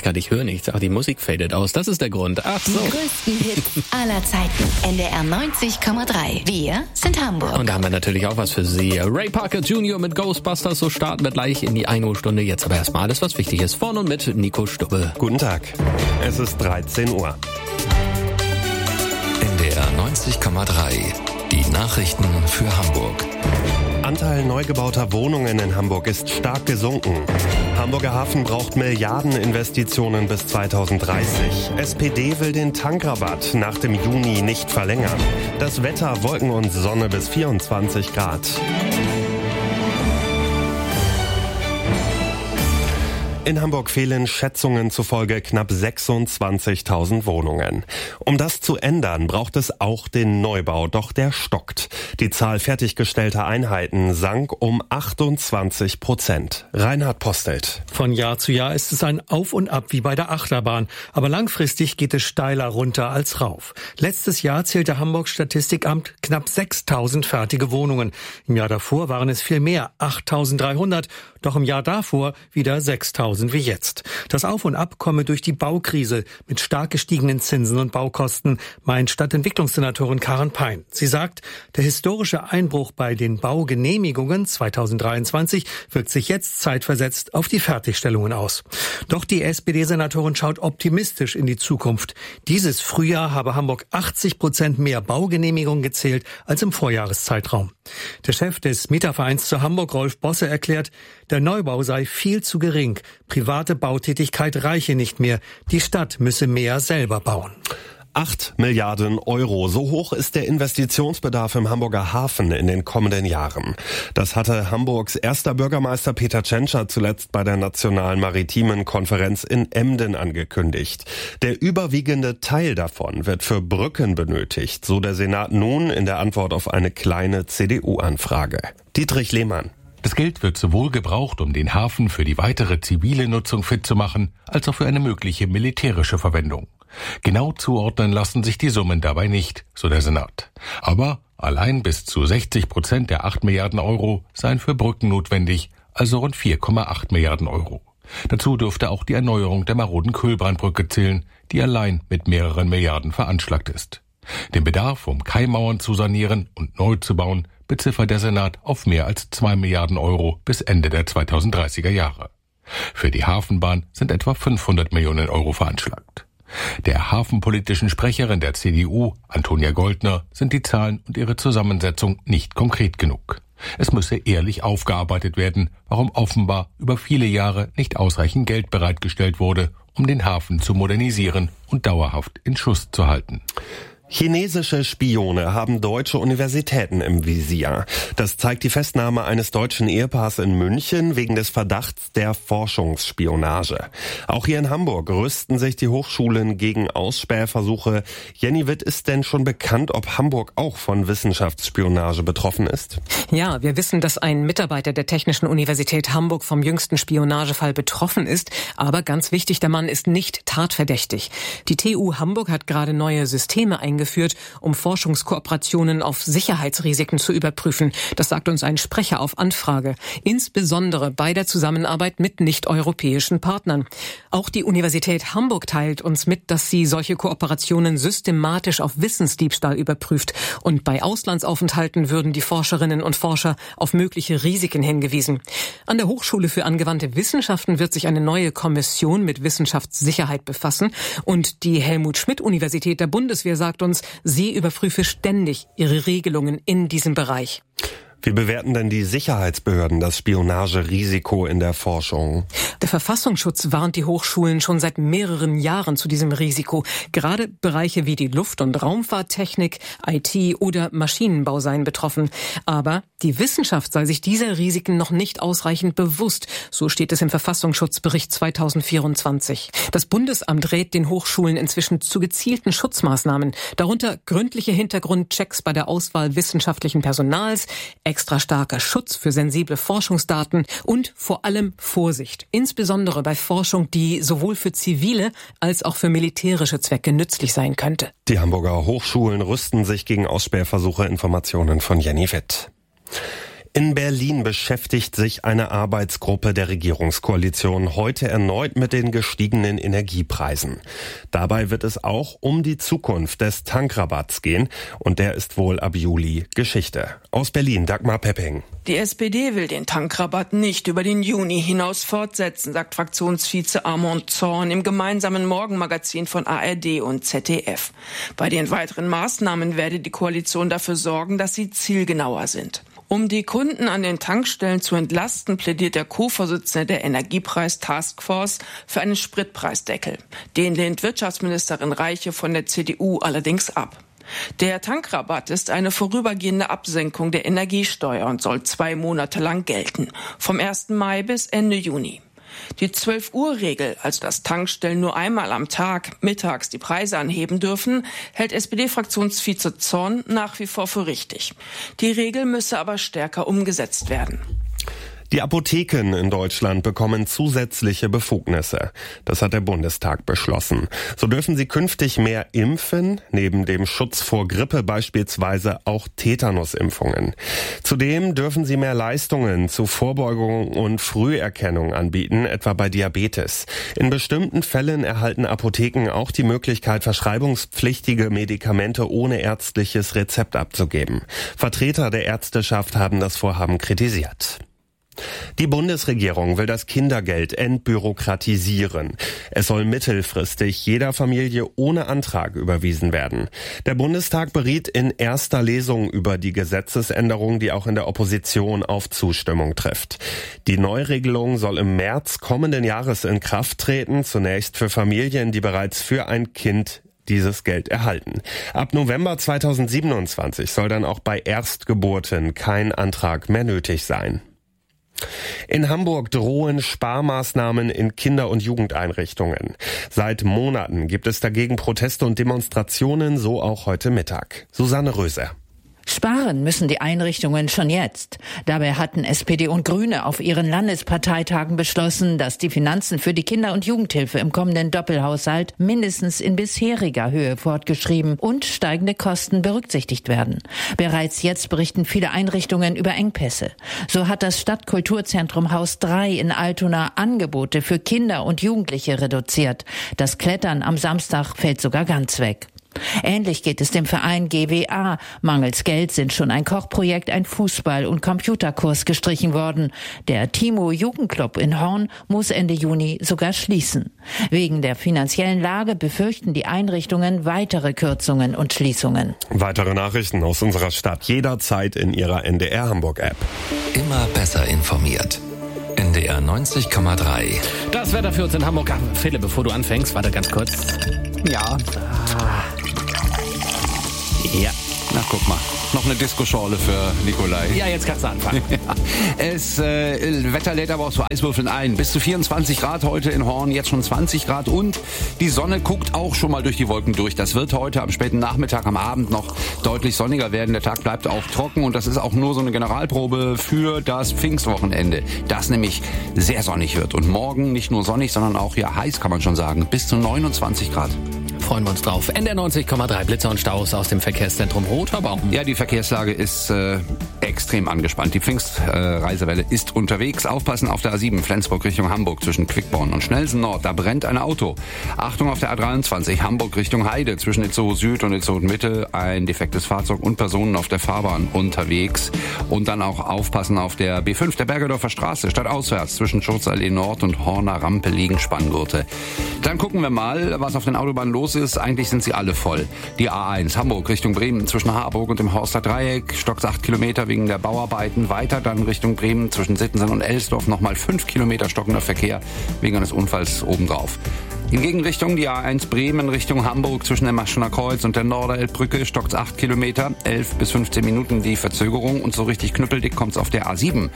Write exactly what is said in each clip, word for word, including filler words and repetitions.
gerade, ich höre nichts. Ach, die Musik fadet aus. Das ist der Grund. Ach so. Die größten Hits aller Zeiten. N D R neunzig Komma drei. Wir sind Hamburg. Und da haben wir natürlich auch was für Sie. Ray Parker Junior mit Ghostbusters. So starten wir gleich in die ein Uhr Stunde. Jetzt aber erstmal alles, was wichtig ist. Von und mit Nico Stubbe. Guten Tag. Es ist dreizehn Uhr. N D R neunzig Komma drei. Die Nachrichten für Hamburg. Anteil neu gebauter Wohnungen in Hamburg ist stark gesunken. Hamburger Hafen braucht Milliardeninvestitionen bis zweitausenddreißig. S P D will den Tankrabatt nach dem Juni nicht verlängern. Das Wetter: Wolken und Sonne bis vierundzwanzig Grad. In Hamburg fehlen Schätzungen zufolge knapp sechsundzwanzigtausend Wohnungen. Um das zu ändern, braucht es auch den Neubau, doch der stockt. Die Zahl fertiggestellter Einheiten sank um achtundzwanzig Prozent. Reinhard Postelt. Von Jahr zu Jahr ist es ein Auf und Ab wie bei der Achterbahn. Aber langfristig geht es steiler runter als rauf. Letztes Jahr zählte Hamburgs Statistikamt knapp sechstausend fertige Wohnungen. Im Jahr davor waren es viel mehr, achttausenddreihundert. Doch im Jahr davor wieder sechstausend wie jetzt. Das Auf und Ab komme durch die Baukrise mit stark gestiegenen Zinsen und Baukosten, meint Stadtentwicklungssenatorin Karen Pein. Sie sagt, der historische Einbruch bei den Baugenehmigungen zweitausenddreiundzwanzig wirkt sich jetzt zeitversetzt auf die Fertigstellungen aus. Doch die S P D-Senatorin schaut optimistisch in die Zukunft. Dieses Frühjahr habe Hamburg achtzig Prozent mehr Baugenehmigungen gezählt als im Vorjahreszeitraum. Der Chef des Mietervereins zu Hamburg, Rolf Bosse, erklärt, der Neubau sei viel zu gering. Private Bautätigkeit reiche nicht mehr. Die Stadt müsse mehr selber bauen. Acht Milliarden Euro. So hoch ist der Investitionsbedarf im Hamburger Hafen in den kommenden Jahren. Das hatte Hamburgs erster Bürgermeister Peter Tschentscher zuletzt bei der Nationalen Maritimen Konferenz in Emden angekündigt. Der überwiegende Teil davon wird für Brücken benötigt, so der Senat nun in der Antwort auf eine kleine C D U-Anfrage. Dietrich Lehmann. Das Geld wird sowohl gebraucht, um den Hafen für die weitere zivile Nutzung fit zu machen, als auch für eine mögliche militärische Verwendung. Genau zuordnen lassen sich die Summen dabei nicht, so der Senat. Aber allein bis zu sechzig Prozent der acht Milliarden Euro seien für Brücken notwendig, also rund vier Komma acht Milliarden Euro. Dazu dürfte auch die Erneuerung der maroden Kölbrandbrücke zählen, die allein mit mehreren Milliarden veranschlagt ist. Den Bedarf, um Kaimauern zu sanieren und neu zu bauen, beziffert der Senat auf mehr als zwei Milliarden Euro bis Ende der zweitausenddreißiger Jahre. Für die Hafenbahn sind etwa fünfhundert Millionen Euro veranschlagt. Der hafenpolitischen Sprecherin der C D U, Antonia Goldner, sind die Zahlen und ihre Zusammensetzung nicht konkret genug. Es müsse ehrlich aufgearbeitet werden, warum offenbar über viele Jahre nicht ausreichend Geld bereitgestellt wurde, um den Hafen zu modernisieren und dauerhaft in Schuss zu halten. Chinesische Spione haben deutsche Universitäten im Visier. Das zeigt die Festnahme eines deutschen Ehepaars in München wegen des Verdachts der Forschungsspionage. Auch hier in Hamburg rüsten sich die Hochschulen gegen Ausspähversuche. Jenny Witt, ist denn schon bekannt, ob Hamburg auch von Wissenschaftsspionage betroffen ist? Ja, wir wissen, dass ein Mitarbeiter der Technischen Universität Hamburg vom jüngsten Spionagefall betroffen ist. Aber ganz wichtig, der Mann ist nicht tatverdächtig. Die T U Hamburg hat gerade neue Systeme eingeführt, um Forschungskooperationen auf Sicherheitsrisiken zu überprüfen. Das sagt uns ein Sprecher auf Anfrage. Insbesondere bei der Zusammenarbeit mit nicht-europäischen Partnern. Auch die Universität Hamburg teilt uns mit, dass sie solche Kooperationen systematisch auf Wissensdiebstahl überprüft. Und bei Auslandsaufenthalten würden die Forscherinnen und Forscher auf mögliche Risiken hingewiesen. An der Hochschule für angewandte Wissenschaften wird sich eine neue Kommission mit Wissenschaftssicherheit befassen. Und die Helmut-Schmidt-Universität der Bundeswehr sagt uns, sie überprüfe ständig ihre Regelungen in diesem Bereich. Wie bewerten denn die Sicherheitsbehörden das Spionagerisiko in der Forschung? Der Verfassungsschutz warnt die Hochschulen schon seit mehreren Jahren zu diesem Risiko. Gerade Bereiche wie die Luft- und Raumfahrttechnik, I T oder Maschinenbau seien betroffen. Aber die Wissenschaft sei sich dieser Risiken noch nicht ausreichend bewusst. So steht es im Verfassungsschutzbericht zweitausendvierundzwanzig. Das Bundesamt rät den Hochschulen inzwischen zu gezielten Schutzmaßnahmen. Darunter gründliche Hintergrundchecks bei der Auswahl wissenschaftlichen Personals, extra starker Schutz für sensible Forschungsdaten und vor allem Vorsicht, insbesondere bei Forschung, die sowohl für zivile als auch für militärische Zwecke nützlich sein könnte. Die Hamburger Hochschulen rüsten sich gegen Ausspähversuche. Informationen von Jenny Witt. In Berlin beschäftigt sich eine Arbeitsgruppe der Regierungskoalition heute erneut mit den gestiegenen Energiepreisen. Dabei wird es auch um die Zukunft des Tankrabatts gehen und der ist wohl ab Juli Geschichte. Aus Berlin, Dagmar Pepping. Die S P D will den Tankrabatt nicht über den Juni hinaus fortsetzen, sagt Fraktionsvize Armand Zorn im gemeinsamen Morgenmagazin von A R D und Z D F. Bei den weiteren Maßnahmen werde die Koalition dafür sorgen, dass sie zielgenauer sind. Um die Kunden an den Tankstellen zu entlasten, plädiert der Co-Vorsitzende der Energiepreis-Taskforce für einen Spritpreisdeckel. Den lehnt Wirtschaftsministerin Reiche von der C D U allerdings ab. Der Tankrabatt ist eine vorübergehende Absenkung der Energiesteuer und soll zwei Monate lang gelten, vom ersten Mai bis Ende Juni. Die zwölf-Uhr-Regel, also dass Tankstellen nur einmal am Tag mittags die Preise anheben dürfen, hält S P D-Fraktionsvize Zorn nach wie vor für richtig. Die Regel müsse aber stärker umgesetzt werden. Die Apotheken in Deutschland bekommen zusätzliche Befugnisse. Das hat der Bundestag beschlossen. So dürfen sie künftig mehr impfen, neben dem Schutz vor Grippe beispielsweise auch Tetanusimpfungen. Zudem dürfen sie mehr Leistungen zu Vorbeugung und Früherkennung anbieten, etwa bei Diabetes. In bestimmten Fällen erhalten Apotheken auch die Möglichkeit, verschreibungspflichtige Medikamente ohne ärztliches Rezept abzugeben. Vertreter der Ärzteschaft haben das Vorhaben kritisiert. Die Bundesregierung will das Kindergeld entbürokratisieren. Es soll mittelfristig jeder Familie ohne Antrag überwiesen werden. Der Bundestag beriet in erster Lesung über die Gesetzesänderung, die auch in der Opposition auf Zustimmung trifft. Die Neuregelung soll im März kommenden Jahres in Kraft treten, zunächst für Familien, die bereits für ein Kind dieses Geld erhalten. Ab November zweitausendsiebenundzwanzig soll dann auch bei Erstgeburten kein Antrag mehr nötig sein. In Hamburg drohen Sparmaßnahmen in Kinder- und Jugendeinrichtungen. Seit Monaten gibt es dagegen Proteste und Demonstrationen, so auch heute Mittag. Susanne Röser. Sparen müssen die Einrichtungen schon jetzt. Dabei hatten S P D und Grüne auf ihren Landesparteitagen beschlossen, dass die Finanzen für die Kinder- und Jugendhilfe im kommenden Doppelhaushalt mindestens in bisheriger Höhe fortgeschrieben und steigende Kosten berücksichtigt werden. Bereits jetzt berichten viele Einrichtungen über Engpässe. So hat das Stadtkulturzentrum Haus drei in Altona Angebote für Kinder und Jugendliche reduziert. Das Klettern am Samstag fällt sogar ganz weg. Ähnlich geht es dem Verein G W A. Mangels Geld sind schon ein Kochprojekt, ein Fußball- und Computerkurs gestrichen worden. Der Timo Jugendclub in Horn muss Ende Juni sogar schließen. Wegen der finanziellen Lage befürchten die Einrichtungen weitere Kürzungen und Schließungen. Weitere Nachrichten aus unserer Stadt jederzeit in Ihrer N D R Hamburg App. Immer besser informiert. N D R neunzig Komma drei. Das Wetter für uns in Hamburg. Philipp, bevor du anfängst, warte ganz kurz. Ja. Ah. Ja. Na, guck mal. Noch eine Disco-Schorle für Nikolai. Ja, jetzt kannst du anfangen. Ja. Es, äh, Wetter lädt aber auch zu Eiswürfeln ein. Bis zu vierundzwanzig Grad heute in Horn, jetzt schon zwanzig Grad und die Sonne guckt auch schon mal durch die Wolken durch. Das wird heute am späten Nachmittag, am Abend noch deutlich sonniger werden. Der Tag bleibt auch trocken und das ist auch nur so eine Generalprobe für das Pfingstwochenende, das nämlich sehr sonnig wird. Und morgen nicht nur sonnig, sondern auch ja heiß, kann man schon sagen, bis zu neunundzwanzig Grad. Freuen wir uns drauf. N D R neunzig Komma drei, Blitzer und Staus aus dem Verkehrszentrum Rotherbaum. Ja, die Verkehrslage ist äh, extrem angespannt. Die Pfingstreisewelle äh, ist unterwegs. Aufpassen auf der A sieben, Flensburg Richtung Hamburg zwischen Quickborn und Schnellsen Nord. Da brennt ein Auto. Achtung auf der A dreiundzwanzig, Hamburg Richtung Heide zwischen Itzehoe Süd und Itzehoe Mitte. Ein defektes Fahrzeug und Personen auf der Fahrbahn unterwegs. Und dann auch aufpassen auf der B fünf, der Bergedorfer Straße, stadtauswärts zwischen Schurzallee Nord und Horner Rampe liegen Spanngurte. Dann gucken wir mal, was auf den Autobahnen los ist. Eigentlich sind sie alle voll. Die A eins, Hamburg Richtung Bremen zwischen Harburg und dem Horster Dreieck, stockt acht Kilometer wegen der Bauarbeiten. Weiter dann Richtung Bremen zwischen Sittensen und Elsdorf nochmal fünf Kilometer stockender Verkehr wegen eines Unfalls obendrauf. In Gegenrichtung die A eins Bremen Richtung Hamburg zwischen dem Maschener Kreuz und der Norderelbbrücke stockt acht Kilometer, elf bis fünfzehn Minuten die Verzögerung und so richtig knüppeldick kommt's auf der A sieben.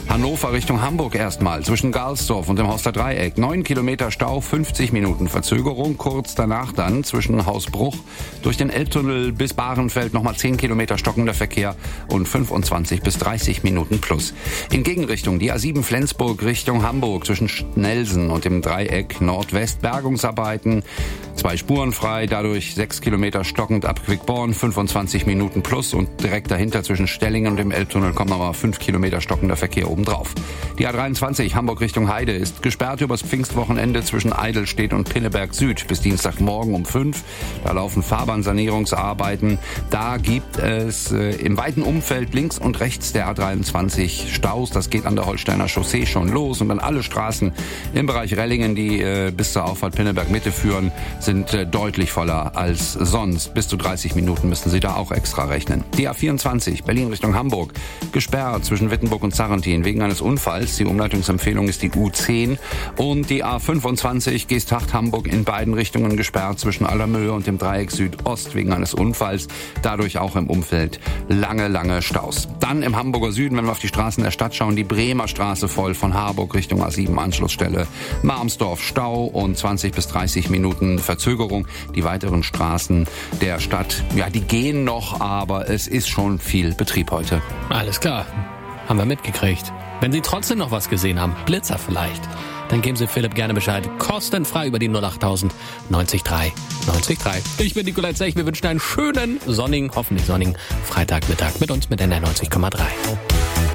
Hannover Richtung Hamburg erstmal zwischen Galsdorf und dem Horster Dreieck. Neun Kilometer Stau, fünfzig Minuten Verzögerung. Kurz danach dann zwischen Hausbruch durch den Elbtunnel bis Bahrenfeld nochmal zehn Kilometer stockender Verkehr und fünfundzwanzig bis dreißig Minuten plus. In Gegenrichtung die A sieben Flensburg Richtung Hamburg zwischen Schnelsen und dem Dreieck Nordwest Bergungsarbeiten. Zwei Spuren frei, dadurch sechs Kilometer stockend ab Quickborn, fünfundzwanzig Minuten plus und direkt dahinter zwischen Stellingen und dem Elbtunnel kommt nochmal fünf Kilometer stockender Verkehr obendrauf. Die A dreiundzwanzig Hamburg Richtung Heide ist gesperrt übers Pfingstwochenende zwischen Eidelstedt und Pinneberg Süd bis Dienstagmorgen um fünf. Da laufen Fahrbahnsanierungsarbeiten. Da gibt es äh, im weiten Umfeld links und rechts der A dreiundzwanzig Staus. Das geht an der Holsteiner Chaussee schon los und dann alle Straßen im Bereich Rellingen, die äh, bis zur Auffahrt Pinneberg Mitte führen, sind äh, deutlich voller als sonst. Bis zu dreißig Minuten müssen Sie da auch extra rechnen. Die A vierundzwanzig Berlin Richtung Hamburg gesperrt zwischen Wittenburg und Sarrentin wegen eines Unfalls. Die Umleitungsempfehlung ist die U zehn. Und die A fünfundzwanzig Geesthacht Hamburg in beiden Richtungen gesperrt zwischen Allermöhe und dem Dreieck Südost wegen eines Unfalls. Dadurch auch im Umfeld lange, lange Staus. Dann im Hamburger Süden, wenn wir auf die Straßen der Stadt schauen, die Bremer Straße voll von Harburg Richtung A sieben Anschlussstelle. Marmsdorf Stau und zwanzig bis dreißig Minuten Verzögerung. Die weiteren Straßen der Stadt, ja, die gehen noch, aber es ist schon viel Betrieb heute. Alles klar, haben wir mitgekriegt. Wenn Sie trotzdem noch was gesehen haben, Blitzer vielleicht, dann geben Sie Philipp gerne Bescheid. Kostenfrei über die null acht null null neun drei neun drei. Ich bin Nikolai Zech. Wir wünschen einen schönen, sonnigen, hoffentlich sonnigen Freitagmittag mit uns mit N R neunzig Komma drei.